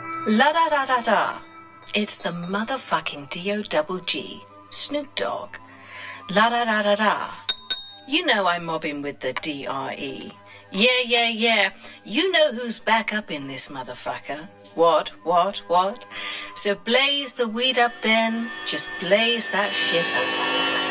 La da da da da. It's the motherfucking D-O-double-G, Snoop Dogg. La da da da da. You know I'm mobbing with the D-R-E. Yeah. You know who's back up in this motherfucker. What? So blaze the weed up then. Just blaze that shit up.